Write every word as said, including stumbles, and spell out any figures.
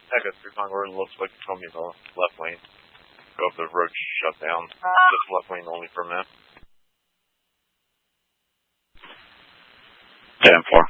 Echo three Concord, looks like you told me the left lane. Go up the road shut down. Just left lane only for a minute. ten four.